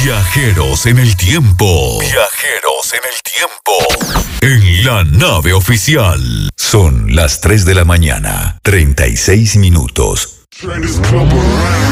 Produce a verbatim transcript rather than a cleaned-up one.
Viajeros en el tiempo. Viajeros en el tiempo. En la nave oficial. Son las tres de la mañana, treinta y seis minutos.